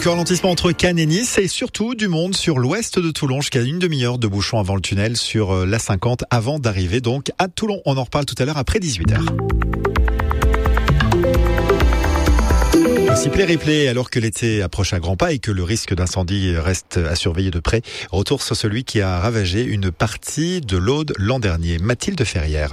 Quelques ralentissements entre Cannes et Nice et surtout du monde sur l'ouest de Toulon jusqu'à une demi-heure de bouchon avant le tunnel sur l'A50 avant d'arriver donc à Toulon. On en reparle tout à l'heure après 18h. Aussi play-replay alors que l'été approche à grands pas et que le risque d'incendie reste à surveiller de près. Retour sur celui qui a ravagé une partie de l'Aude l'an dernier. Mathilde Ferrière.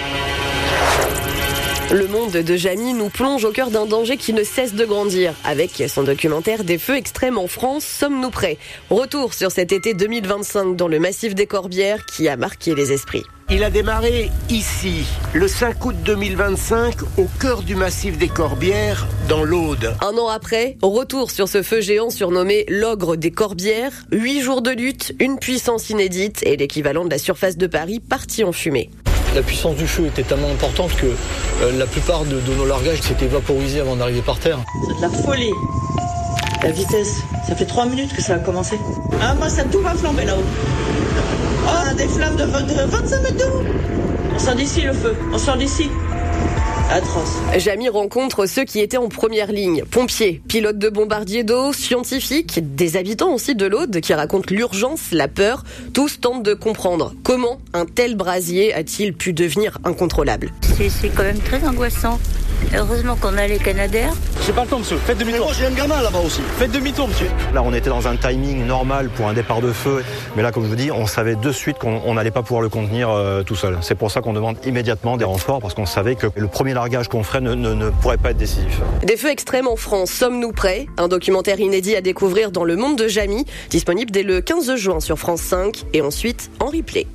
Le monde de Jamie nous plonge au cœur d'un danger qui ne cesse de grandir. Avec son documentaire Des feux extrêmes en France, sommes-nous prêts ? Retour sur cet été 2025 dans le massif des Corbières qui a marqué les esprits. Il a démarré ici, le 5 août 2025, au cœur du massif des Corbières, dans l'Aude. Un an après, retour sur ce feu géant surnommé l'ogre des Corbières. 8 jours de lutte, une puissance inédite et l'équivalent de la surface de Paris parti en fumée. La puissance du feu était tellement importante que la plupart de nos largages s'étaient vaporisés avant d'arriver par terre. C'est de la folie. La vitesse, ça fait 3 minutes que ça a commencé. Ah, moi, ça tout va flamber là-haut. Oh, des flammes de 25 mètres de haut. On sort d'ici le feu, on sort d'ici. Atroce. Jamie rencontre ceux qui étaient en première ligne. Pompiers, pilotes de bombardiers d'eau, scientifiques, des habitants aussi de l'Aude qui racontent l'urgence, la peur. Tous tentent de comprendre comment un tel brasier a-t-il pu devenir incontrôlable. C'est quand même très angoissant. Heureusement qu'on a les Canadair. J'ai pas le temps, monsieur. Faites demi-tour. J'ai un gamin là-bas aussi. Faites demi-tour, monsieur. Là, on était dans un timing normal pour un départ de feu. Mais là, comme je vous dis, on savait de suite qu'on n'allait pas pouvoir le contenir tout seul. C'est pour ça qu'on demande immédiatement des renforts, parce qu'on savait que le premier largage qu'on ferait ne pourrait pas être décisif. Des feux extrêmes en France, sommes-nous prêts ? Un documentaire inédit à découvrir dans le monde de Jamie, disponible dès le 15 juin sur France 5 et ensuite en replay.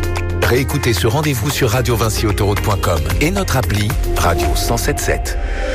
Réécoutez ce rendez-vous sur radiovinciautoroute.com et notre appli Radio 107.7.